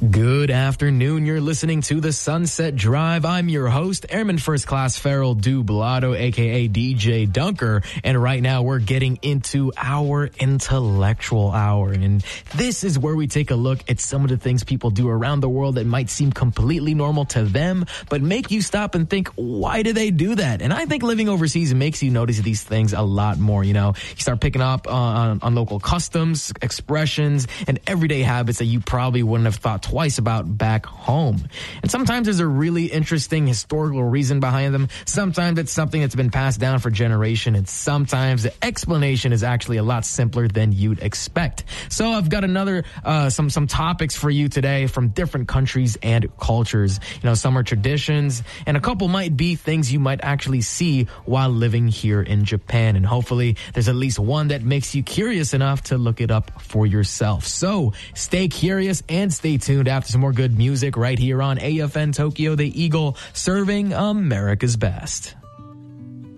Good afternoon. You're listening to the Sunset Drive. I'm your host, Airman First Class Farrell Dublado, aka DJ Dunker. And right now we're getting into our intellectual hour. And this is where we take a look at some of the things people do around the world that might seem completely normal to them, but make you stop and think, why do they do that? And I think living overseas makes you notice these things a lot more. You know, you start picking up on local customs, expressions, and everyday habits that you probably wouldn't have thought twice about back home. And sometimes there's a really interesting historical reason behind them. Sometimes it's something that's been passed down for generations, and sometimes the explanation is actually a lot simpler than you'd expect. So I've got another some topics for you today from different countries and cultures. You know, some are traditions, and a couple might be things you might actually see while living here in Japan. And hopefully there's at least one that makes you curious enough to look it up for yourself. So stay curious and stay tuned after some more good music right here on AFN Tokyo, the Eagle, serving America's best.